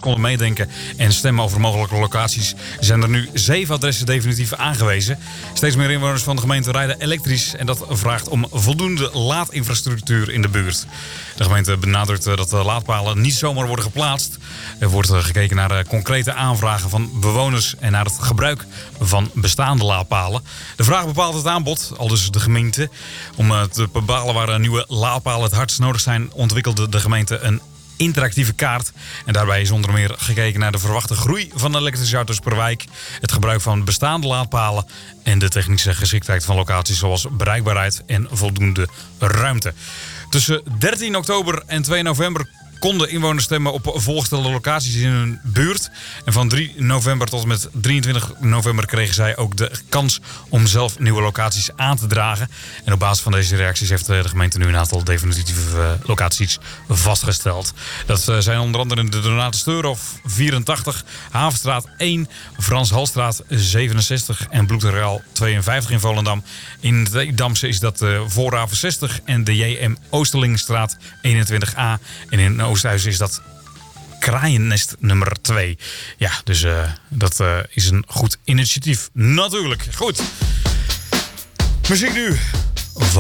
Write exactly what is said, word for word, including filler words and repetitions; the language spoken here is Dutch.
konden meedenken en stemmen over mogelijke locaties, zijn er nu zeven adressen definitief aangewezen. Steeds meer inwoners van de gemeente rijden elektrisch en dat vraagt om voldoende laadinfrastructuur in de buurt. De gemeente benadrukt dat de laadpalen niet zomaar worden geplaatst. Er wordt gekeken naar concrete aanvragen van bewoners en naar het gebruik van bestaande laadpalen. De vraag bepaalt het aanbod, aldus de gemeente. Om te bepalen waar nieuwe laadpalen het hardst nodig zijn, ontwikkelde de gemeente een interactieve kaart. En daarbij is onder meer gekeken naar de verwachte groei van elektrische auto's per wijk, het gebruik van bestaande laadpalen en de technische geschiktheid van locaties zoals bereikbaarheid en voldoende ruimte. Tussen dertien oktober en twee november konden inwoners stemmen op voorgestelde locaties in hun buurt. En van drie november tot en met drieëntwintig november kregen zij ook de kans om zelf nieuwe locaties aan te dragen. En op basis van deze reacties heeft de gemeente nu een aantal definitieve locaties vastgesteld. Dat zijn onder andere de Donate Steurhof vierentachtig, Havenstraat één, Frans Halstraat zevenenzestig en Bloemendaal tweeënvijftig in Volendam. In het Damse is dat de Voorhaven zestig en de J M Oosterlingstraat eenentwintig A. En in Oosthuizen is dat Kraaiennest nummer twee. Ja, dus uh, dat uh, is een goed initiatief. Natuurlijk. Goed. Muziek nu.